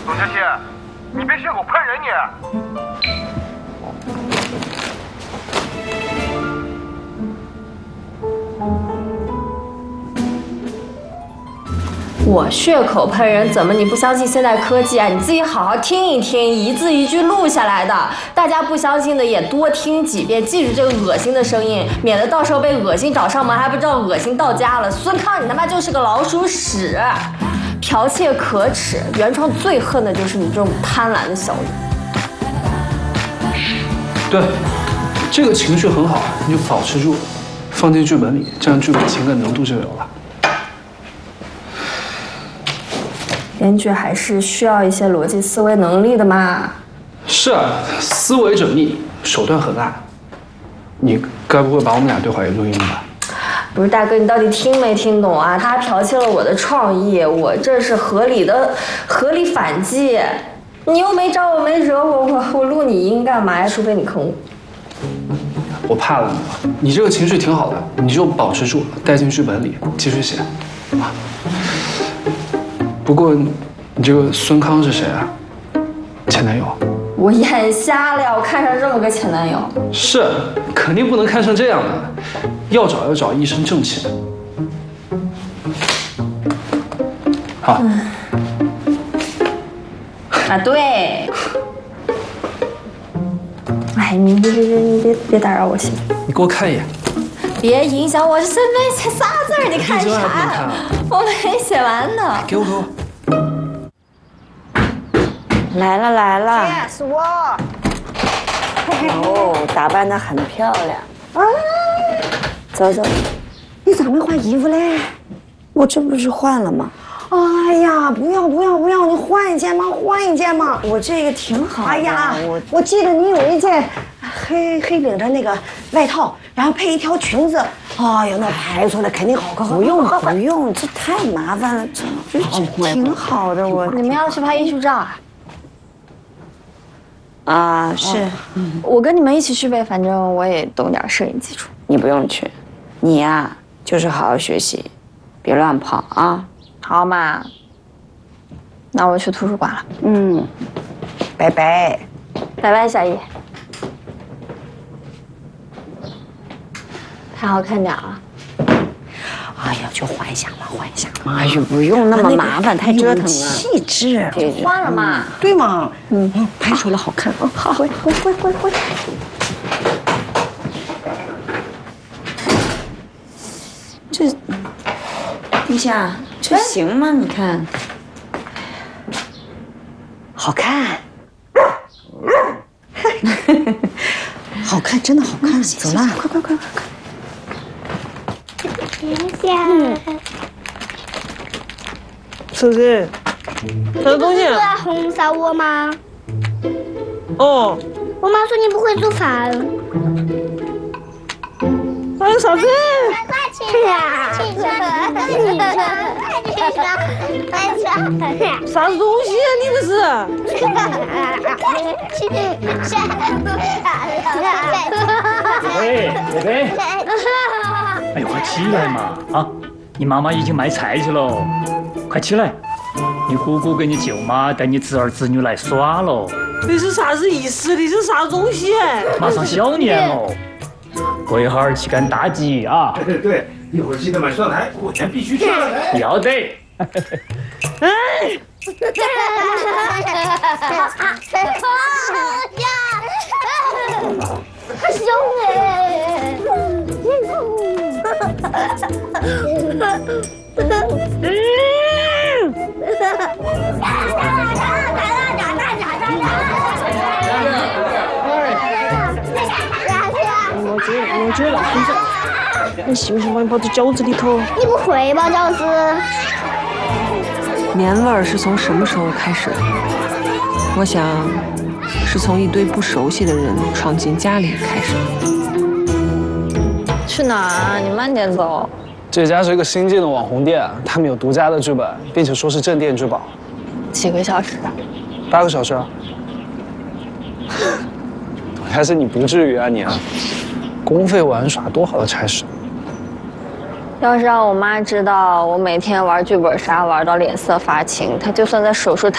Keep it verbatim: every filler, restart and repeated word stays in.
董佳琪，你别血口喷人你！ 我血口喷人，怎么你不相信现代科技啊？你自己好好听一听，一字一句录下来的。大家不相信的也多听几遍，记住这个恶心的声音，免得到时候被恶心找上门还不知道恶心到家了。孙康，你他妈就是个老鼠屎！剽窃可耻，原创最恨的就是你这种贪婪的小人。 对，这个情绪很好，你就保持住，放进剧本里，这样剧本情感浓度就有了。 编剧还是需要一些逻辑思维能力的嘛。 是啊，思维缜密，手段很烂。你该不会把我们俩对话也录音了吧？ 不是大哥，你到底听没听懂啊？他剽窃了我的创意，我这是合理的合理反击。你又没招我，没惹我，我我录你音干嘛呀？除非你坑我。 我怕了你了，你这个情绪挺好的，你就保持住，带进剧本里，继续写。啊。不过，你这个孙康是谁啊？前男友？ 我眼瞎了呀！我看上这么个前男友。 是，肯定不能看上这样的，要找要找一身正气的。好。嗯、 啊，对。哎，你别别别，你别别打扰我行吗？ 你给我看一眼。 别影响我身份，写仨字儿，你看啥呀？我没写完呢。 给我给我。 来了来了， 是我。 哦，打扮得很漂亮。啊，走走。 你咋没换衣服嘞？ 我这不是换了吗？ 哎呀，不要不要不要，你换一件嘛，换一件嘛。 我这个挺好的。 哎呀， 我我记得你有一件黑黑领的那个外套，然后配一条裙子。哎呀，那拍出来肯定好看。 不用不用，这太麻烦了，这这挺好的。我你们要去拍艺术照啊？ 啊，是， 我跟你们一起去呗，反正我也懂点摄影基础。 你不用去，你呀就是好好学习，别乱跑啊。 好嘛，那我去图书馆了。 嗯，拜拜， 拜拜，小姨。还好看点啊。 哎呀，就换一下嘛，换一下嘛。 哎呦，不用那么麻烦，太折腾了。 气质， 换了嘛。 对嘛？嗯嗯，拍出来好看啊。好，回回回回回。 这，陛下，这行吗？你看， 好看。好看，真的好看。走了，快快快快快。 等一下， 婶婶，啥东西？ 你不是来轰杀我吗？ 哦。 我妈说你不会做饭。 还有啥子？ 快起来！起床！起床！快起啥子东西啊？你这是？ 喂，贝贝。哎呦，快起来嘛！啊，你妈妈已经卖菜去了，快起来！你姑姑跟你舅妈带你侄儿侄女来耍喽。 你是啥子意思？你是啥东西？ 马上小年喽，过一会儿去赶大集啊！ 对对对，一会儿记得买酸奶，过年必须吃酸奶。 要得。 哎！ 好凶哎！ 我觉得，我觉得现在，你信不信把你包到饺子里头？ 你不会吧，饺子？ 年味儿是从什么时候开始的？我想，是从一堆不熟悉的人闯进家里开始的。 去哪儿啊？你慢点走。 这家是一个新进的网红店，他们有独家的剧本，并且说是镇店之宝。 几个小时？ 八个小时。还是你不至于啊你啊，公费玩耍多好的差事。 要是让我妈知道我每天玩剧本杀玩到脸色发青，她就算在手术台